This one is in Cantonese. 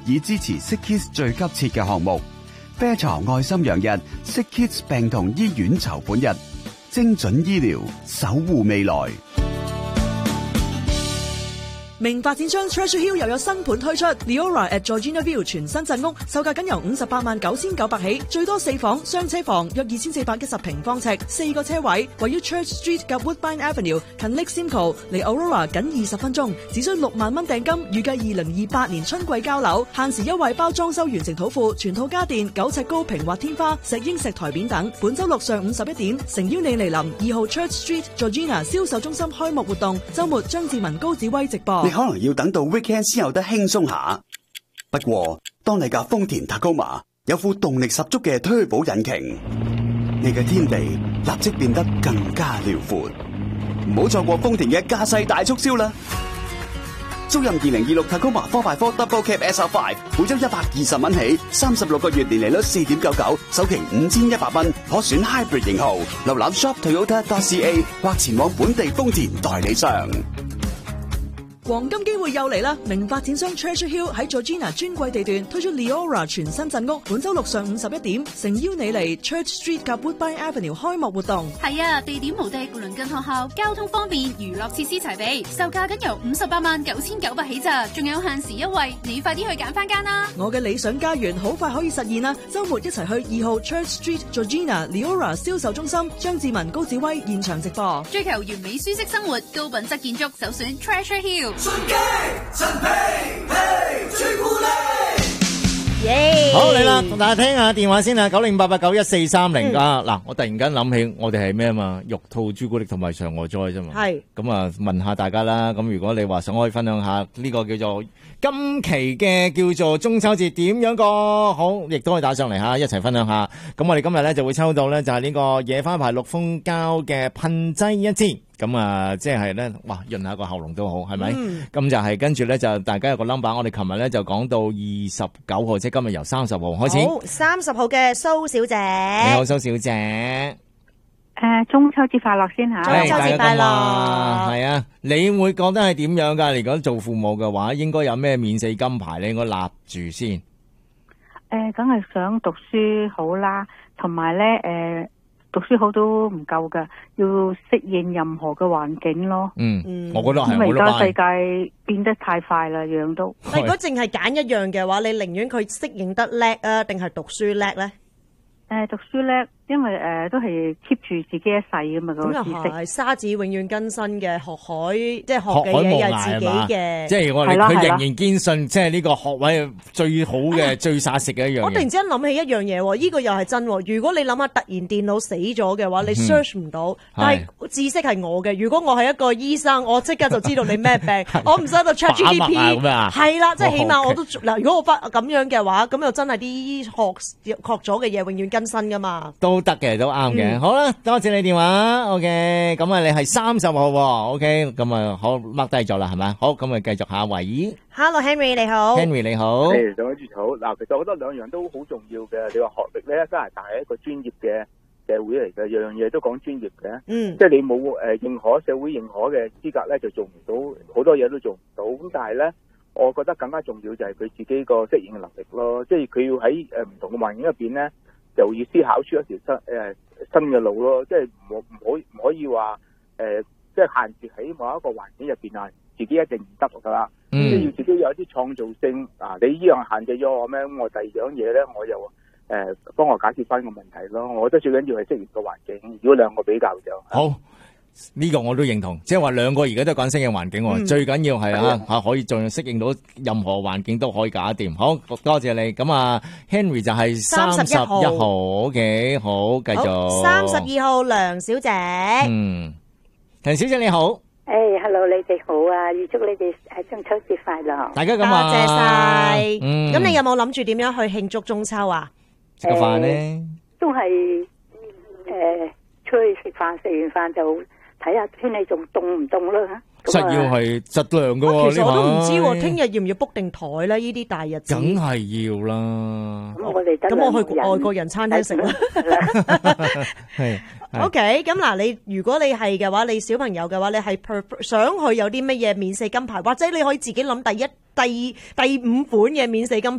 以支持 Sick Kids 最急切嘅項目啡床愛心洋日 Sick Kids 病童醫院籌款日，精準醫療守護未來。 名發展商 Treasure Hill 又有新盤推出 Leora at Georgina View 全新鎮屋，售價僅由589900起，最多4房雙車房，約2410平方尺，4個車位，位於 Church Street 及 Woodbine Avenue， 近 Lake Simcoe， 離 Aurora 僅20分鐘，只需6萬蚊訂金，預計2028年春季交樓，限時優惠包裝修完成土庫，全套家電9尺高平滑天花、石英石台面等。本周六上午11點，誠邀你嚟臨2號 Church Street Georgina 銷售中心開幕活動，周末張志文高子威直播。 你可能要等到 weekend 先有得輕鬆下，不過當你架豐田 Tacoma 有副動力十足嘅推保引擎，你嘅天地立即變得更加遼闊。唔好錯過豐田嘅駕駛大促銷啦！租任2026 Tacoma 4x4 Double Cab SR5， 每周120蚊起，36個月年利率 4.99%， 首期5100蚊，可選 Hybrid 型號。瀏覽 shoptoyota.ca 或前往本地豐田代理商。 黃金機會又嚟啦！名發展商 Treasure Hill 喺 Georgina 專櫃地段推出 Leora 全新鎮屋，本周六上午11點，誠邀你嚟 Church Street 及 Woodbine Avenue 開幕活動。 係啊，地點無敵，鄰近學校，交通方便，娛樂設施齊備，售價僅由589900起咋，仲有限時優惠，你快啲去揀翻間啦！ 我嘅理想家園好快可以實現啦！周末一齊去2號 Church Street Georgina Leora 銷售中心，張志文、高子威現場直播。 追求完美舒適生活，高品質建築，首選 Treasure Hill。 順機陳皮皮朱古力， 好嚟啦，同大家聽下電話先啦，9088914430啊！嗱，我突然間諗起我哋係咩啊嘛，玉兔朱古力同埋嫦娥災啫嘛。係咁啊，問下大家啦。咁如果你話想可以分享下呢個叫做今期嘅叫做中秋節點樣過好，亦都可以打上嚟吓，一齊分享下。咁我哋今日咧就會抽到咧就係呢個野花牌綠蜂膠嘅噴劑1支。咁啊，即係咧，哇，潤下個喉嚨都好，係咪？咁就係跟住咧，就大家有個 number， 我哋琴日咧就講到29號，即係今日由30號開始。 好，30號嘅蘇小姐， 你好，蘇小姐。 中秋節快樂先吓， 中秋節快樂。 係啊，你會覺得係點樣噶？如果做父母嘅話，應該有咩免死金牌你應該立住先？ 梗係想讀書好啦，同埋咧，讀書好都唔夠噶，要適應任何嘅環境咯。 我覺得係， 因為而家世界變得太快啦，樣都。 如果淨係揀一樣嘅話，你寧願佢適應得叻啊，定係讀書叻咧？ 讀書叻，因為都係 keep 住自己一世噶嘛，嗰個知識。 沙子永遠更新嘅，學海即係學嘅嘢又係自己嘅。 即係我哋佢仍然堅信，即係呢個學位係最好嘅、最殺食嘅一樣嘢。 我突然之間諗起一樣嘢，呢個又係真。如果你諗下突然電腦死咗嘅話，你 search 唔到，但係知識係我嘅。如果我係一個醫生，我即刻就知道你咩病，我唔使到 ChatGPT。係啦，即係起碼我都嗱。如果我咁樣嘅話，咁又真係啲學咗嘅嘢永遠更新噶嘛。 都得嘅，都啱嘅。好啦，多謝你電話。OK， 咁啊，你係30號。OK， 咁啊，好 mark 低咗啦，係咪？好，咁啊，繼續下位。 Hello Henry 你好。 Henry 你好。 兩位主持好。嗱，其實我覺得兩樣都好重要嘅。你話學歷咧，加拿大係一個專業嘅社會嚟嘅，樣嘢都講專業嘅。即係你冇認可社會認可嘅資格咧，就做唔到好多嘢都做唔到。咁但係咧，我覺得更加重要就係佢自己個適應嘅能力咯。即係佢要喺唔同嘅環境入邊咧，就要思考出一條新嘅路咯。即係唔可以話即係限住喺某一個環境入邊啊，自己一定唔得噶啦。即係要自己有一啲創造性啊！你呢樣限制咗我咩？咁我第二樣嘢咧，我又幫我解決翻個問題咯。我覺得最緊要係適應個環境。如果兩個比較就好，呢個我都認同。即係話兩個而家都講適應環境，最緊要係可以仲適應到任何環境都可以搞掂。好多謝你。咁啊 ，Henry 就係31號。OK， 好，繼續。 32號梁小姐。 梁小姐你好。 hello， 你哋好啊！預祝你哋中秋節快樂。 大家咁話。 多謝晒。咁你有冇諗住點樣去慶祝中秋啊？ 食個飯咧？ 都係出去食飯，食完飯就睇下天氣仲凍唔凍啦。 實要係質量噶喎。 其實我都唔知，聽日要唔要 book 定台咧？呢啲大日子。梗係要啦。 咁我去外國人餐廳食啦。係。OK， 咁嗱，如果你係嘅話，你小朋友嘅話，你係想去有啲乜嘢免死金牌，或者你可以自己諗第5款嘅免死金牌。